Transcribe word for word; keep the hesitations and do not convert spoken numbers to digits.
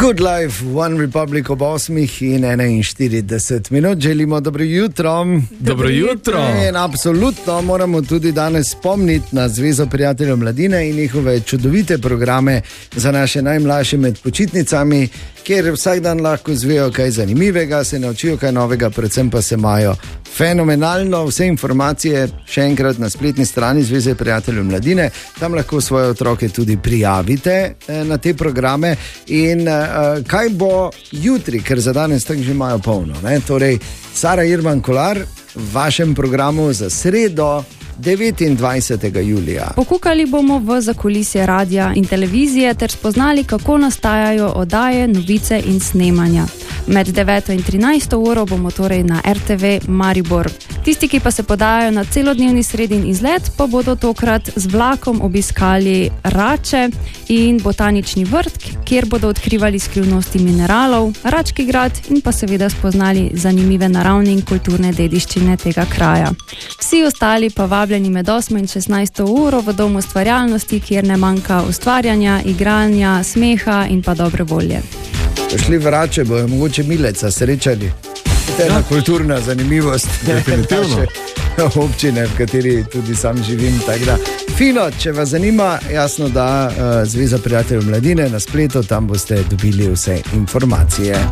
Good Life, One Republic ob osmih in enainštirideset minut. Želimo dobro jutro. Dobro jutro. In absolutno moramo tudi danes spomniti na Zvezo prijateljev mladine in njihove čudovite programe za naše najmlajše med počitnicami, kjer vsak dan lahko zvejo kaj zanimivega, se naučijo kaj novega, predvsem pa se imajo fenomenalno. Vse informacije še enkrat na spletni strani Zveze prijateljev mladine, tam lahko svoje otroke tudi prijavite eh, na te programe. In eh, kaj bo jutri, ker za danes tako že imajo polno, ne? Torej, Sara Irman Kolar v vašem programu za sredo devetindvajsetega julija. Pokukali bomo v zakulisje radia in televizije ter spoznali, kako nastajajo oddaje, novice in snemanja. Med deveto in trinajsto uro bomo torej na er te ve Maribor. Tisti, ki pa se podajajo na celodnevni sredin izlet, pa bodo tokrat z vlakom obiskali Rače in botanični vrt, kjer bodo odkrivali skrivnosti mineralov, Rački grad in pa seveda spoznali zanimive naravne in kulturne dediščine tega kraja. Vsi ostali pa vabljeni med osmo in šestnajsto uro v Domu ustvarjalnosti, kjer ne manjka ustvarjanja, igranja, smeha in pa dobre volje. Šli v Rače, bojo mogoče Mileca srečali. To je ena ja. kulturna zanimivost. Definitivno. Občine, v kateri tudi sam živim. Da. Fino, če vas zanima, jasno, da uh, Zveza prijateljev mladine na spletu, tam boste dobili vse informacije.